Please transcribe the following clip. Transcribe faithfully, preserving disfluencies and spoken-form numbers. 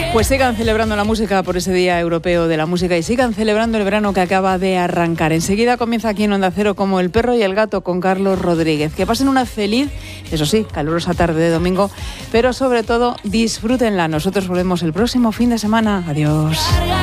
Pues sigan celebrando la música por ese Día Europeo de la Música y sigan celebrando el verano que acaba de arrancar. Enseguida comienza aquí en Onda Cero Como el perro y el gato con Carlos Rodríguez. Que pasen una feliz, eso sí, calurosa tarde de domingo, pero sobre todo disfrútenla. Nosotros volvemos el próximo fin de semana. Adiós.